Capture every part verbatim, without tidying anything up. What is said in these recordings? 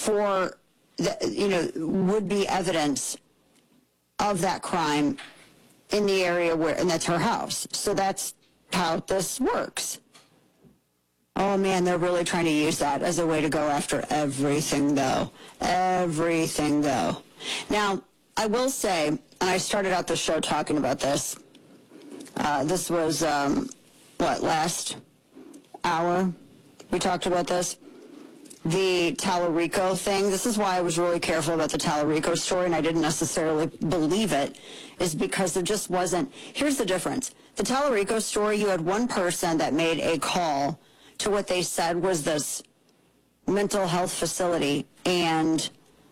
for, the, you know, would be evidence of that crime in the area where, and that's her house. So that's how this works. Oh man, they're really trying to use that as a way to go after everything though. Everything though. Now, I will say, and I started out the show talking about this, uh, this was, um, what, last hour we talked about this? The Tallarico thing. This is why I was really careful about the Tallarico story, and I didn't necessarily believe it, is because there just wasn't. Here's the difference. The Tallarico story, you had one person that made a call to what they said was this mental health facility and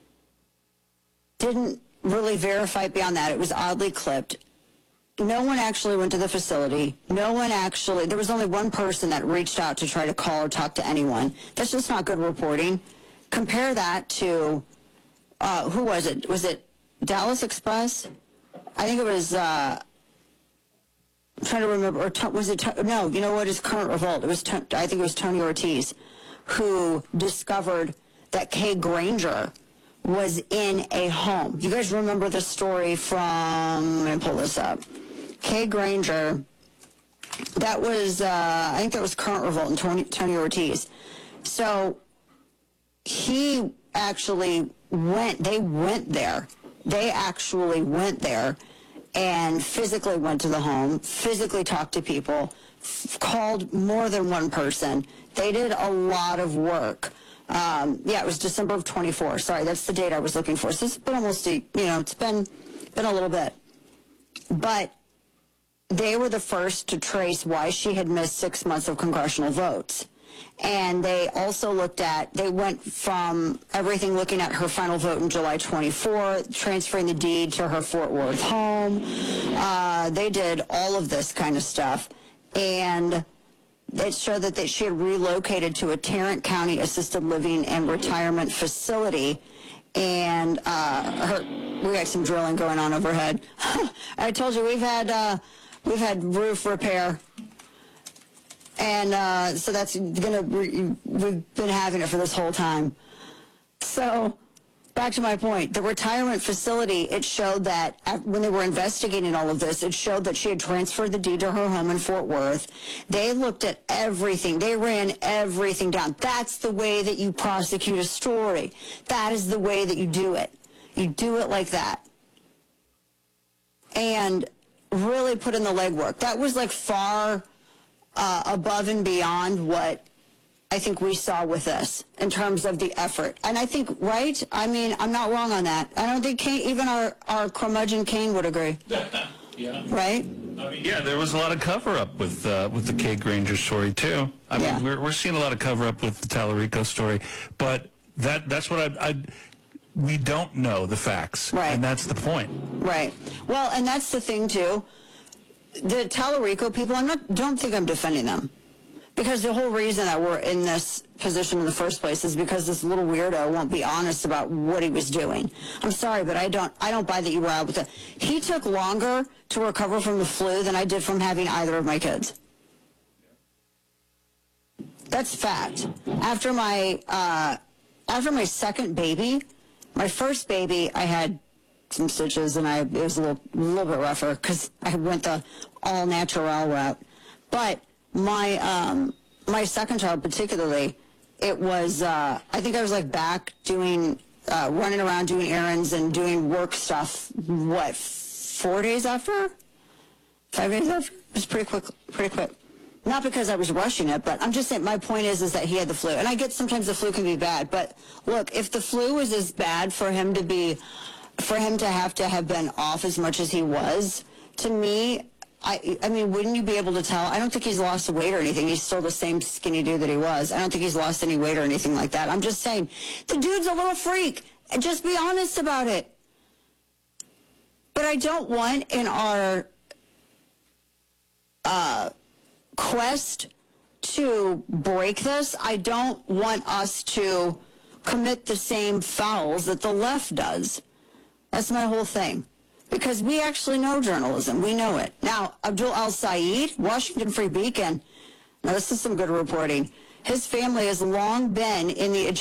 didn't really verify it beyond that. It was oddly clipped. No one actually went to the facility. No one actually, there was only one person that reached out to try to call or talk to anyone. That's just not good reporting. Compare that to, uh, who was it? Was it Dallas Express? I think it was, uh, I'm trying to remember, or was it, no, you know what, it's Current Revolt. It was, I think it was Tony Ortiz who discovered that Kay Granger was in a home. You guys remember the story from, let me pull this up. Kay Granger, that was, uh, I think that was Current Revolt and Tony, Tony Ortiz. So he actually went, they went there. They actually went there and physically went to the home, physically talked to people, f- called more than one person. They did a lot of work. Um, yeah, it was December of twenty-four. Sorry, that's the date I was looking for. So it's been almost, a, you know, it's been, been a little bit. But they were the first to trace why she had missed six months of congressional votes. And they also looked at, they went from everything looking at her final vote in July twenty-fourth, transferring the deed to her Fort Worth home. Uh, they did all of this kind of stuff. And it showed that they, she had relocated to a Tarrant County assisted living and retirement facility. And uh, her, we got some drilling going on overhead. I told you we've had uh, we've had roof repair. And uh, so that's gonna, we've been having it for this whole time. So back to my point, the retirement facility, it showed that when they were investigating all of this, it showed that she had transferred the deed to her home in Fort Worth. They looked at everything. They ran everything down. That's the way that you prosecute a story. That is the way that you do it. You do it like that. And really put in the legwork. That was like far Uh, above and beyond what I think we saw with this in terms of the effort. And I think, right? I mean, I'm not wrong on that. I don't think Kane, even our, our curmudgeon Kane would agree. Yeah. Right? I mean, yeah, there was a lot of cover-up with uh, with the Kay Granger story, too. I yeah. mean, we're, we're seeing a lot of cover-up with the Tallarico story. But that that's what I... I we don't know the facts. Right. And that's the point. Right. Well, and that's the thing, too. The Tallarico people, I'm not, don't think I'm defending them. Because the whole reason that we're in this position in the first place is because this little weirdo won't be honest about what he was doing. I'm sorry, but I don't I don't buy that you were out with it. He took longer to recover from the flu than I did from having either of my kids. That's fact. After my uh, after my second baby, my first baby, I had some stitches, and I it was a little, a little bit rougher because I went the all natural route. But my um, my second child particularly, it was uh, I think I was like back doing uh, running around doing errands and doing work stuff. What, four days after? Five days after? It was pretty quick. Pretty quick. Not because I was rushing it, but I'm just saying my point is is that he had the flu, and I get sometimes the flu can be bad. But look, if the flu was as bad for him to be. For him to have to have been off as much as he was, to me, I I mean, wouldn't you be able to tell? I don't think he's lost weight or anything. He's still the same skinny dude that he was. I don't think he's lost any weight or anything like that. I'm just saying, the dude's a little freak. And just be honest about it. But I don't want in our uh, quest to break this, I don't want us to commit the same fouls that the left does. That's my whole thing. Because we actually know journalism. We know it. Now, Abdul Al-Sayed, Washington Free Beacon. Now, this is some good reporting. His family has long been in the